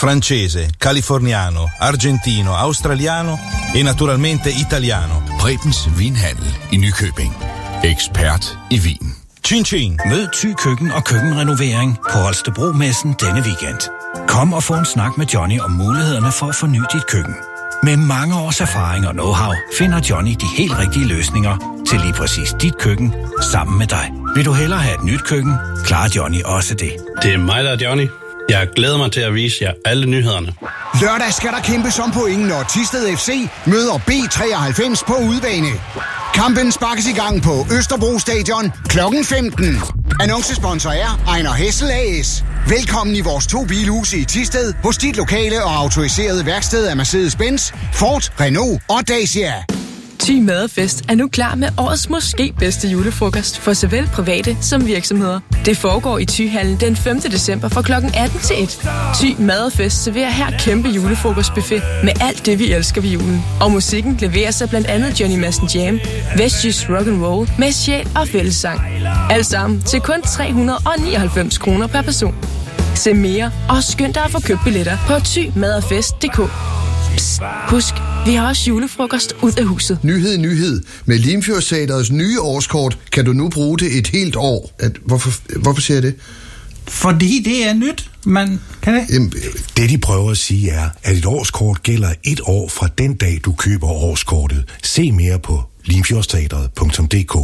francese, californiano, argentino, australiano e naturalmente italiano. Prebens Vinhandel i Nykøbing. Ekspert i vin. Chin Chin. Mød Thy Køkken og køkkenrenovering på Holstebro-messen denne weekend. Kom og få en snak med Johnny om mulighederne for at forny dit køkken. Med mange års erfaring og know-how finder Johnny de helt rigtige løsninger til lige præcis dit køkken sammen med dig. Vil du hellere have et nyt køkken, klarer Johnny også det. Det er mig, der er Johnny. Jeg glæder mig til at vise jer alle nyhederne. Lørdag skal der kæmpes om point, når Thisted FC møder B93 på udebane. Kampen sparkes i gang på Østerbro Stadion kl. 15. Annoncesponsor er Ejner Hessel AS. Velkommen i vores 2 bilhuse i Thisted hos dit lokale og autoriserede værksted af Mercedes-Benz, Ford, Renault og Dacia. Thy Madfest er nu klar med årets måske bedste julefrokost for såvel private som virksomheder. Det foregår i Thyhallen den 5. december fra kl. 18 til 1. Thy Madfest serverer her kæmpe julefrokostbuffet med alt det, vi elsker ved julen. Og musikken leverer sig blandt andet Johnny Madsen Jam, Vestjysk Rock'n'Roll med sjæl og fællessang. Alt sammen til kun 399 kroner per person. Se mere og skynd dig at få købt billetter på thymadfest.dk. Psst, husk, vi har også julefrokost ud af huset. Nyhed. Med Limfjordsteatrets nye årskort kan du nu bruge det et helt år. Hvorfor siger jeg det? Fordi det er nyt, man kan det. Jamen, det de prøver at sige er, at et årskort gælder 1 år fra den dag, du køber årskortet. Se mere på limfjordsteatret.dk.